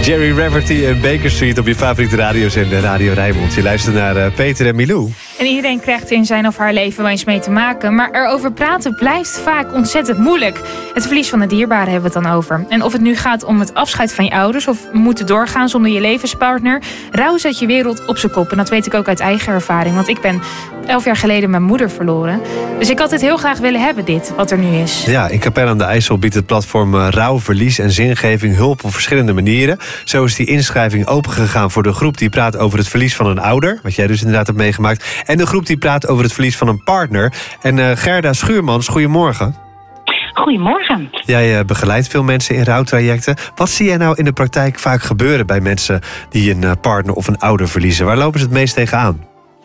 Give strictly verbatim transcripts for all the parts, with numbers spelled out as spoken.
Jerry Rafferty en Baker Street op je favoriete radiozender Radio Rijnmond. Je luistert naar uh, Peter en Milou. En iedereen krijgt in zijn of haar leven wel eens mee te maken. Maar erover praten blijft vaak ontzettend moeilijk. Het verlies van de dierbaren hebben we het dan over. En of het nu gaat om het afscheid van je ouders of moeten doorgaan zonder je levenspartner. Rouw zet je wereld op zijn kop. En dat weet ik ook uit eigen ervaring. Want ik ben elf jaar geleden mijn moeder verloren. Dus ik had het heel graag willen hebben, dit, wat er nu is. Ja, in Capelle aan de IJssel biedt het platform uh, Rouw, Verlies en Zingeving hulp op verschillende manieren. Zo is die inschrijving opengegaan voor de groep die praat over het verlies van een ouder. Wat jij dus inderdaad hebt meegemaakt. En de groep die praat over het verlies van een partner. En uh, Gerda Schuurmans, goedemorgen. Goedemorgen. Jij uh, begeleidt veel mensen in rouwtrajecten. Wat zie jij nou in de praktijk vaak gebeuren bij mensen die een uh, partner of een ouder verliezen? Waar lopen ze het meest tegenaan?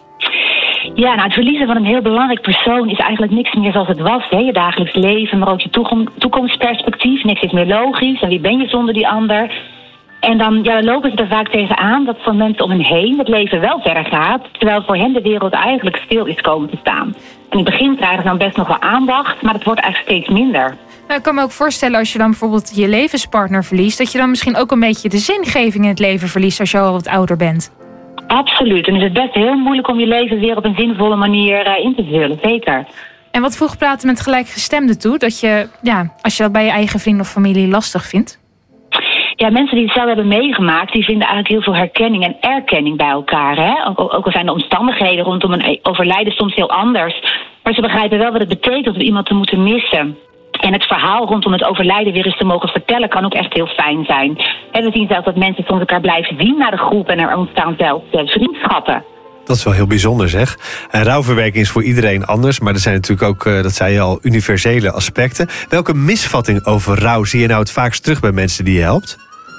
Ja, nou, het verliezen van een heel belangrijk persoon is eigenlijk niks meer zoals het was. Hè? Je dagelijks leven, maar ook je toekom- toekomstperspectief. Niks is meer logisch. En wie ben je zonder die ander? En dan ja, lopen ze er vaak tegenaan dat voor mensen om hen heen het leven wel verder gaat, terwijl voor hen de wereld eigenlijk stil is komen te staan. En in het begin krijgen ze dan best nog wel aandacht, maar het wordt eigenlijk steeds minder. Nou, ik kan me ook voorstellen als je dan bijvoorbeeld je levenspartner verliest, dat je dan misschien ook een beetje de zingeving in het leven verliest als je al wat ouder bent. Absoluut. En is het best heel moeilijk om je leven weer op een zinvolle manier uh, in te vullen, zeker. En wat voegt praten met gelijkgestemden toe, dat je, ja, als je dat bij je eigen vrienden of familie lastig vindt? Ja, mensen die het zelf hebben meegemaakt, die vinden eigenlijk heel veel herkenning en erkenning bij elkaar. Hè? Ook, ook al zijn de omstandigheden rondom een overlijden soms heel anders. Maar ze begrijpen wel wat het betekent om iemand te moeten missen. En het verhaal rondom het overlijden weer eens te mogen vertellen kan ook echt heel fijn zijn. En we zien zelfs dat mensen soms elkaar blijven zien naar de groep en er ontstaan zelfs vriendschappen. Dat is wel heel bijzonder, zeg. En rouwverwerking is voor iedereen anders, maar er zijn natuurlijk ook, dat zei je al, universele aspecten. Welke misvatting over rouw zie je nou het vaakst terug bij mensen die je helpt?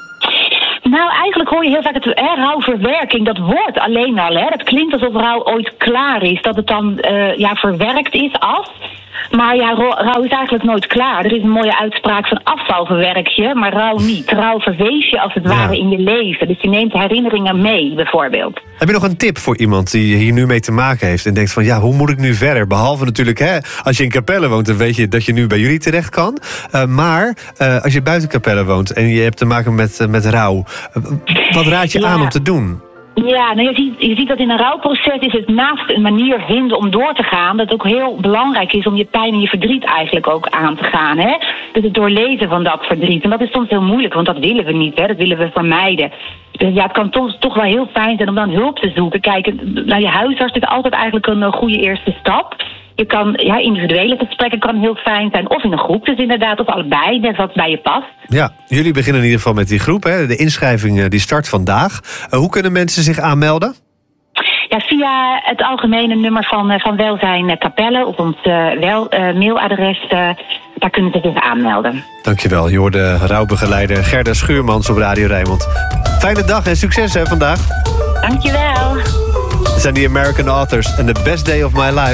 Nou, eigenlijk hoor je heel vaak het hè, rouwverwerking, dat woord alleen al. Hè, dat klinkt alsof rouw ooit klaar is, dat het dan uh, ja, verwerkt is af. Maar ja, rouw is eigenlijk nooit klaar. Er is een mooie uitspraak van afval verwerk je, maar rouw niet. Rouw verwees je als het ware ja. in je leven. Dus je neemt herinneringen mee, bijvoorbeeld. Heb je nog een tip voor iemand die hier nu mee te maken heeft en denkt van ja, hoe moet ik nu verder? Behalve natuurlijk, hè, als je in Capelle woont, dan weet je dat je nu bij jullie terecht kan. Uh, maar uh, als je buiten Capelle woont en je hebt te maken met, uh, met rouw, uh, wat raad je ja. aan om te doen? Ja, nou je, ziet, je ziet dat in een rouwproces is het naast een manier vinden om door te gaan, dat het ook heel belangrijk is om je pijn en je verdriet eigenlijk ook aan te gaan. Hè? Dus het doorleven van dat verdriet. En dat is soms heel moeilijk, want dat willen we niet. Hè? Dat willen we vermijden. Dus ja, het kan toch, toch wel heel fijn zijn om dan hulp te zoeken. Kijk, naar je huisarts is altijd eigenlijk een goede eerste stap. Je kan, ja, individuele gesprekken kan heel fijn zijn. Of in een groep, dus inderdaad, of allebei, net wat bij je past. Ja, jullie beginnen in ieder geval met die groep. Hè? De inschrijving die start vandaag. Uh, hoe kunnen mensen zich aanmelden? Ja, via het algemene nummer van, van Welzijn Capelle op ons uh, wel, uh, mailadres. Uh, daar kunnen ze zich aanmelden. Dankjewel. Je hoorde rouwbegeleider Gerda Schuurmans op Radio Rijnmond. Fijne dag en succes hè, vandaag. Dankjewel. Dit zijn die American Authors and the Best Day of My Life.